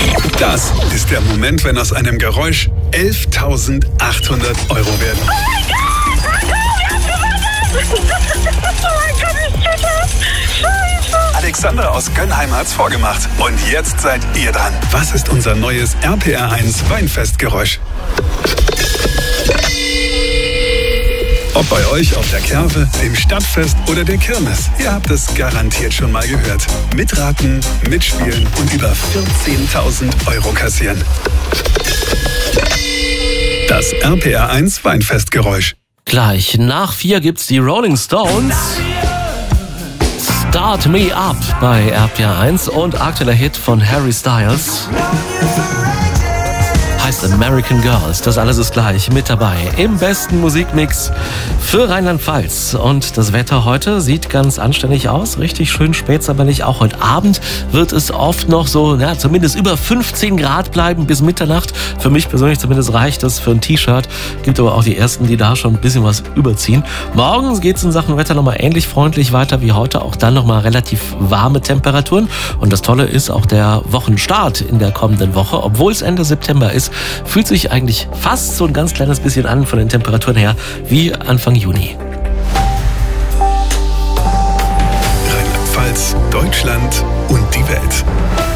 Das ist der Moment, wenn aus einem Geräusch 11.800 Euro werden. Oh mein Gott! Scheiße! Alexander aus Gönnheim hat's vorgemacht. Und jetzt seid ihr dran. Was ist unser neues RPR1 Weinfestgeräusch? Ob bei euch auf der Kerwe, dem Stadtfest oder der Kirmes, ihr habt es garantiert schon mal gehört. Mitraten, mitspielen und über 14.000 Euro kassieren. Das RPR1 Weinfestgeräusch. Gleich nach 4 gibt's die Rolling Stones. Start Me Up bei RPR1 und aktueller Hit von Harry Styles. Heißt American Girls. Das alles ist gleich mit dabei im besten Musikmix für Rheinland-Pfalz. Und das Wetter heute sieht ganz anständig aus. Richtig schön spätsommerlich. Auch heute Abend wird es oft noch so, zumindest über 15 Grad bleiben bis Mitternacht. Für mich persönlich zumindest reicht das für ein T-Shirt. Gibt aber auch die ersten, die da schon ein bisschen was überziehen. Morgen geht es in Sachen Wetter nochmal ähnlich freundlich weiter wie heute. Auch dann nochmal relativ warme Temperaturen. Und das Tolle ist auch der Wochenstart in der kommenden Woche. Obwohl es Ende September ist, fühlt sich eigentlich fast so ein ganz kleines bisschen an von den Temperaturen her wie Anfang Juni. Rheinland-Pfalz, Deutschland und die Welt.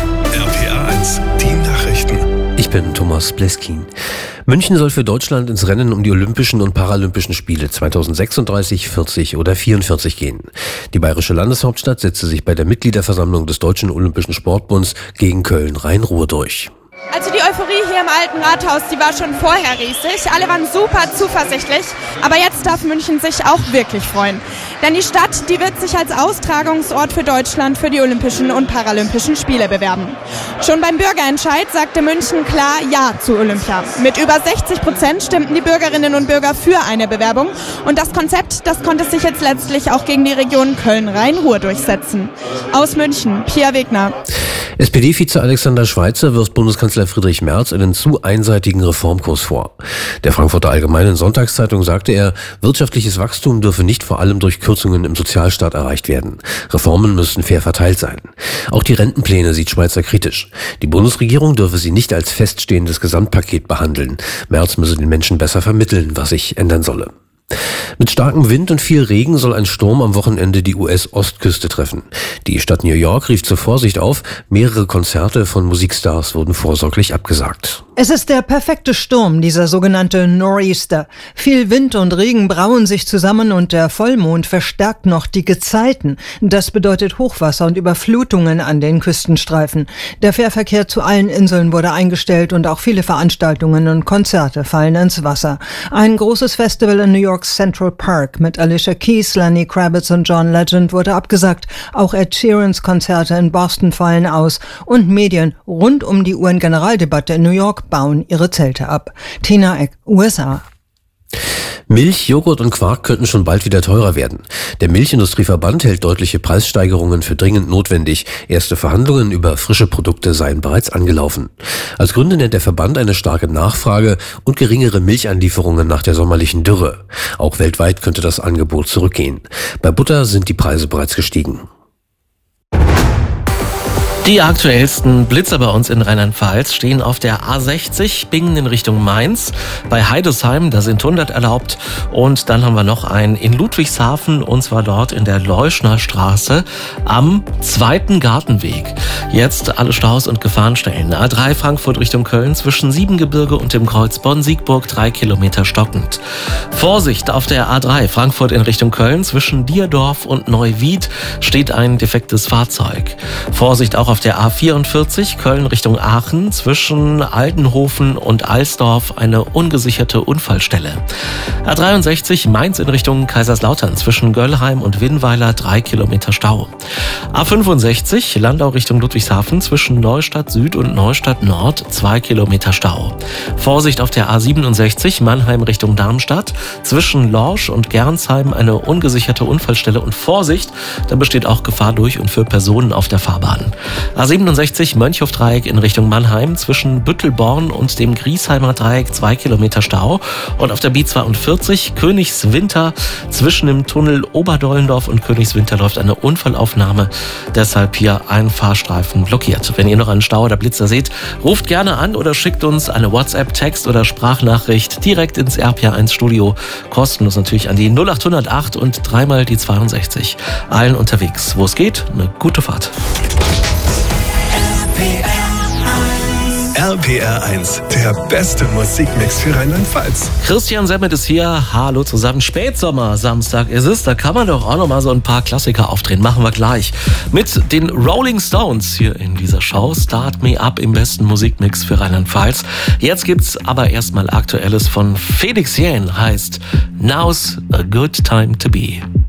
RPR1, die Nachrichten. Ich bin Thomas Bleskin. München soll für Deutschland ins Rennen um die Olympischen und Paralympischen Spiele 2036, 40 oder 44 gehen. Die bayerische Landeshauptstadt setzte sich bei der Mitgliederversammlung des Deutschen Olympischen Sportbunds gegen Köln-Rhein-Ruhr durch. Also die Euphorie hier im Alten Rathaus, die war schon vorher riesig. Alle waren super zuversichtlich. Aber jetzt darf München sich auch wirklich freuen. Denn die Stadt, die wird sich als Austragungsort für Deutschland für die Olympischen und Paralympischen Spiele bewerben. Schon beim Bürgerentscheid sagte München klar Ja zu Olympia. Mit über 60% stimmten die Bürgerinnen und Bürger für eine Bewerbung. Und das Konzept, das konnte sich jetzt letztlich auch gegen die Region Köln-Rhein-Ruhr durchsetzen. Aus München, Pia Wegner. SPD-Vize Alexander Schweitzer wirft Bundeskanzler Friedrich Merz einen zu einseitigen Reformkurs vor. Der Frankfurter Allgemeinen Sonntagszeitung sagte er, wirtschaftliches Wachstum dürfe nicht vor allem durch Kürzungen im Sozialstaat erreicht werden. Reformen müssten fair verteilt sein. Auch die Rentenpläne sieht Schweitzer kritisch. Die Bundesregierung dürfe sie nicht als feststehendes Gesamtpaket behandeln. Merz müsse den Menschen besser vermitteln, was sich ändern solle. Mit starkem Wind und viel Regen soll ein Sturm am Wochenende die US-Ostküste treffen. Die Stadt New York rief zur Vorsicht auf, mehrere Konzerte von Musikstars wurden vorsorglich abgesagt. Es ist der perfekte Sturm, dieser sogenannte Nor'easter. Viel Wind und Regen brauen sich zusammen und der Vollmond verstärkt noch die Gezeiten. Das bedeutet Hochwasser und Überflutungen an den Küstenstreifen. Der Fährverkehr zu allen Inseln wurde eingestellt und auch viele Veranstaltungen und Konzerte fallen ins Wasser. Ein großes Festival in New Yorks Central Park mit Alicia Keys, Lenny Kravitz und John Legend wurde abgesagt. Auch Ed Sheerans Konzerte in Boston fallen aus. Und Medien rund um die UN-Generaldebatte in New York bauen ihre Zelte ab. Tina Eck, USA. Milch, Joghurt und Quark könnten schon bald wieder teurer werden. Der Milchindustrieverband hält deutliche Preissteigerungen für dringend notwendig. Erste Verhandlungen über frische Produkte seien bereits angelaufen. Als Gründe nennt der Verband eine starke Nachfrage und geringere Milchanlieferungen nach der sommerlichen Dürre. Auch weltweit könnte das Angebot zurückgehen. Bei Butter sind die Preise bereits gestiegen. Die aktuellsten Blitzer bei uns in Rheinland-Pfalz stehen auf der A60, Bingen in Richtung Mainz. Bei Heidesheim, da sind 100 erlaubt. Und dann haben wir noch einen in Ludwigshafen, und zwar dort in der Leuschner Straße am 2. Gartenweg. Jetzt alle Staus und Gefahrenstellen. A3 Frankfurt Richtung Köln zwischen Siebengebirge und dem Kreuz Bonn-Siegburg 3 Kilometer stockend. Vorsicht auf der A3 Frankfurt in Richtung Köln zwischen Dierdorf und Neuwied steht ein defektes Fahrzeug. Vorsicht auch auf der A44 Köln Richtung Aachen zwischen Altenhofen und Alsdorf eine ungesicherte Unfallstelle. A63 Mainz in Richtung Kaiserslautern zwischen Göllheim und Winnweiler 3 Kilometer Stau. A65 Landau Richtung Ludwigshafen zwischen Neustadt Süd und Neustadt Nord 2 Kilometer Stau. Vorsicht auf der A67 Mannheim Richtung Darmstadt zwischen Lorsch und Gernsheim eine ungesicherte Unfallstelle und Vorsicht, da besteht auch Gefahr durch und für Personen auf der Fahrbahn. A67 Mönchhofdreieck in Richtung Mannheim zwischen Büttelborn und dem Griesheimer Dreieck 2 Kilometer Stau. Und auf der B42 Königswinter zwischen dem Tunnel Oberdollendorf und Königswinter läuft eine Unfallaufnahme. Deshalb hier ein Fahrstreifen blockiert. Wenn ihr noch einen Stau oder Blitzer seht, ruft gerne an oder schickt uns eine WhatsApp, Text oder Sprachnachricht direkt ins RPR1 Studio. Kostenlos natürlich an die 0808 und dreimal die 62. Allen unterwegs, wo es geht, eine gute Fahrt. RPR1, der beste Musikmix für Rheinland-Pfalz. Christian Semmet ist hier. Hallo zusammen. Spätsommer, Samstag ist es. Da kann man doch auch noch mal so ein paar Klassiker aufdrehen. Machen wir gleich. Mit den Rolling Stones hier in dieser Show. Start Me Up im besten Musikmix für Rheinland-Pfalz. Jetzt gibt's aber erstmal Aktuelles von Felix Jähn. Heißt Now's a Good Time to Be.